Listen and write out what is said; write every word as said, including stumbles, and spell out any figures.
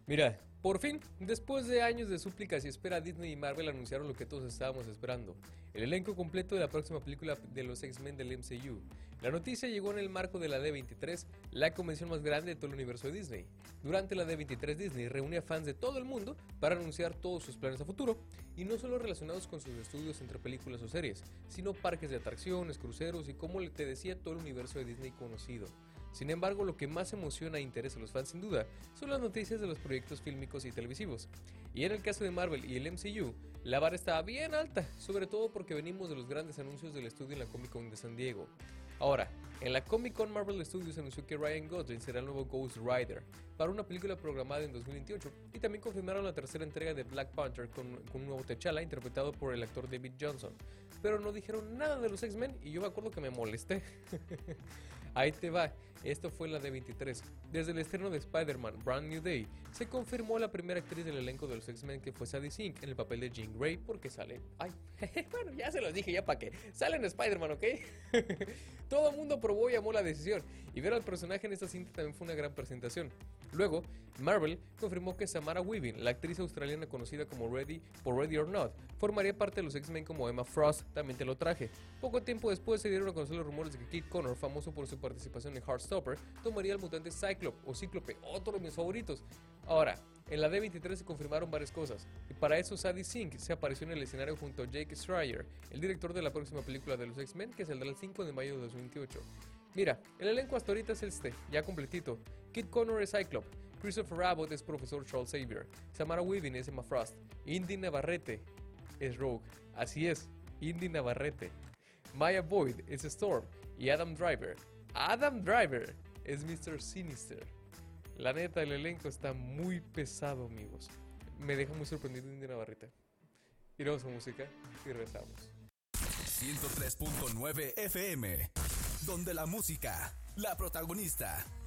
Mira, por fin, después de años de súplicas y espera, Disney y Marvel anunciaron lo que todos estábamos esperando, el elenco completo de la próxima película de los X-Men del M C U. La noticia llegó en el marco de la D veintitrés, la convención más grande de todo el universo de Disney. Durante la D veintitrés, Disney reúne a fans de todo el mundo para anunciar todos sus planes a futuro, y no solo relacionados con sus estudios entre películas o series, sino parques de atracciones, cruceros y, como te decía, todo el universo de Disney conocido. Sin embargo, lo que más emociona e interesa a los fans sin duda son las noticias de los proyectos fílmicos y televisivos. Y en el caso de Marvel y el M C U, la vara está bien alta, sobre todo porque venimos de los grandes anuncios del estudio en la Comic Con de San Diego. Ahora, en la Comic Con, Marvel Studios anunció que Ryan Gosling será el nuevo Ghost Rider para una película programada en dos mil veintiocho, y también confirmaron la tercera entrega de Black Panther con, con un nuevo T'Challa interpretado por el actor David Johnson, pero no dijeron nada de los X-Men y yo me acuerdo que me molesté. Ahí te va, esto fue la D veintitrés. Desde el estreno de Spider-Man Brand New Day, se confirmó la primera actriz del elenco de los X-Men, que fue Sadie Sink en el papel de Jean Grey, porque sale... Ay, bueno, ya se los dije, ya pa' qué. Sale en Spider-Man, ¿ok? Todo el mundo aprobó y amó la decisión, y ver al personaje en esta cinta también fue una gran presentación. Luego, Marvel confirmó que Samara Weaving, la actriz australiana conocida como Ready por Ready or Not, formaría parte de los X-Men como Emma Frost. También te lo traje. Poco tiempo después se dieron a conocer los rumores de que Kit Connor, famoso por su participación en Heartstopper, tomaría al mutante Cyclope o Cíclope, otro de mis favoritos. Ahora, en la D veintitrés se confirmaron varias cosas, y para eso Sadie Sink se apareció en el escenario junto a Jake Schreier, el director de la próxima película de los X-Men, que saldrá el cinco de mayo de dos mil veintiocho. Mira, el elenco hasta ahorita es este, ya completito. Kit Connor es Cyclope, Christopher Abbott es Profesor Charles Xavier, Samara Weaving es Emma Frost, Indy Navarrete es Rogue, así es, Indy Navarrete. Maya Boyd es Storm, y Adam Driver, Adam Driver es míster Sinister. La neta, el elenco está muy pesado, amigos. Me deja muy sorprendido Indy Navarrete. Iremos a música y regresamos. ciento tres punto nueve F M, donde la música, la protagonista.